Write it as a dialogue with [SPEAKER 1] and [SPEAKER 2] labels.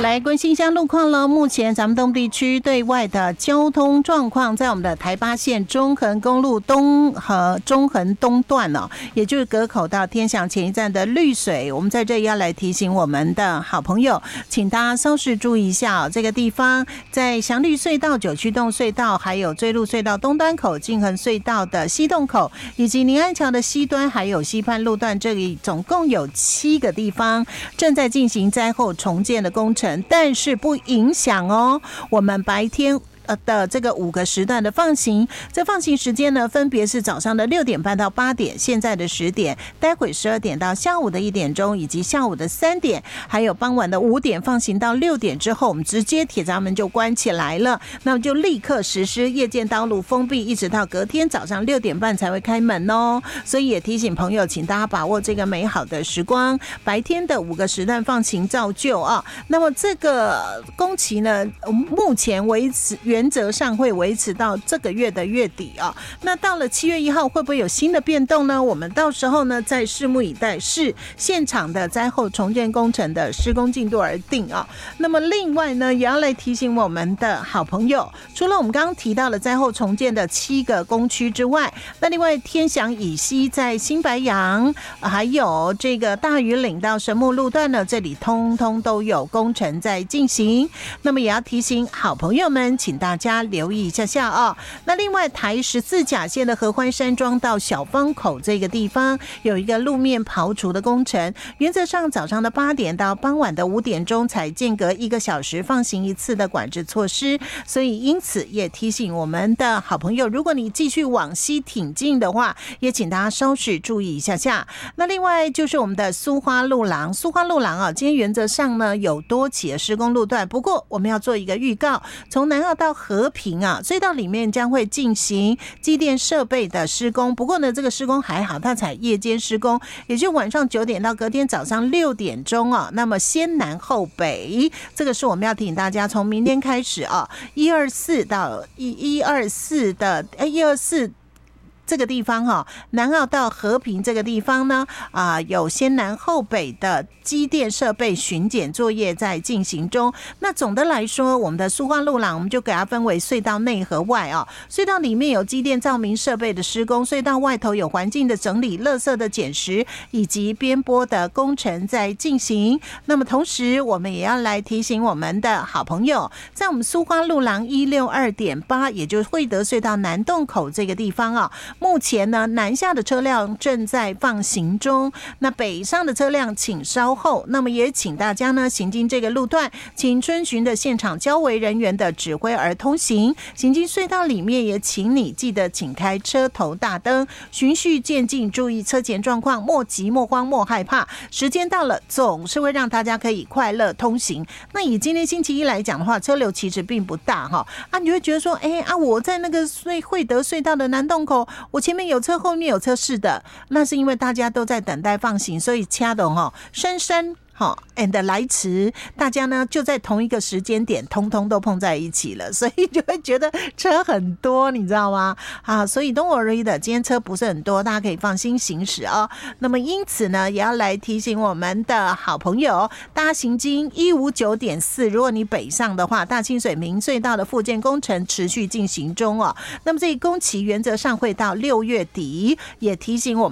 [SPEAKER 1] 来关心一下路况了。目前咱们东部地区对外的交通状况，在我们的台八线中横公路东和中横东段哦，也就是隔口到天祥前一站的绿水，我们在这里要来提醒我们的好朋友，请大家稍事注意一下哦。这个地方在祥绿隧道、九曲洞隧道，还有追鹿隧道东端口、静恒隧道的西洞口，以及宁安桥的西端，还有西畔路段，这里总共有7个地方正在进行灾后重建的工程，但是不影响哦我们白天的这个5个时段的放行，这放行时间呢，分别是早上的6点半到8点，现在的10点，待会12点到下午的1点钟，以及下午的3点，还有傍晚的5点放行到6点之后，我们直接铁闸门就关起来了，那么就立刻实施夜间道路封闭，一直到隔天早上6点半才会开门哦。所以也提醒朋友，请大家把握这个美好的时光，白天的5个时段放行照旧啊。那么这个工期呢，目前为止原则上会维持到这个月的月底啊。那到了7月1号会不会有新的变动呢？我们到时候呢再拭目以待，视现场的灾后重建工程的施工进度而定啊。那么另外呢，也要来提醒我们的好朋友，除了我们刚刚提到了灾后重建的7个工区之外，那另外天祥以西在新白杨，还有这个大屿岭到神木路段呢，这里通通都有工程在进行。那么也要提醒好朋友们，请大家留意一下下啊。那另外台14甲线的合欢山庄到小方口这个地方有一个路面刨除的工程，原则上早上的8点到傍晚的5点钟才间隔1个小时放行一次的管制措施，所以因此也提醒我们的好朋友，如果你继续往西挺进的话，也请大家稍事注意一下下。那另外就是我们的苏花路廊啊，今天原则上呢有多起的施工路段，不过我们要做一个预告，从南澳到和平啊，隧道里面将会进行机电设备的施工，不过呢这个施工还好，它采夜间施工，也就晚上9点到隔天早上6点钟啊。那么先南后北，这个是我们要提醒大家，从明天开始啊，124到124的124这个地方哈，南澳到和平这个地方呢，有先南后北的机电设备巡检作业在进行中。那总的来说，我们的苏花路廊我们就给它分为隧道内和外啊。隧道里面有机电照明设备的施工，隧道外头有环境的整理、垃圾的捡拾以及边坡的工程在进行。那么同时，我们也要来提醒我们的好朋友，在我们苏花路廊162.8，也就是惠德隧道南洞口这个地方啊。目前呢，南下的车辆正在放行中，那北上的车辆请稍后。那么也请大家呢行经这个路段，请遵循的现场交维人员的指挥而通行。行经隧道里面，也请你记得请开车头大灯，循序渐进，注意车前状况，莫急莫慌莫害怕。时间到了，总是会让大家可以快乐通行。那以今天星期一来讲的话，车流其实并不大哈你会觉得说，我在那个惠德隧道的南洞口，我前面有车，后面有车，是的，那是因为大家都在等待放行，所以掐的深深and 来迟，大家呢就在同一个时间点通通都碰在一起了，所以就会觉得车很多，你知道吗？所以 don't worry 的，今天车不是很多，大家可以放心行驶哦。那么因此呢，也要来提醒我们的好朋友，大家行经159.4，如果你北上的话，大清水明隧道的复建工程持续进行中哦。那么这一工期原则上会到6月底，也提醒我们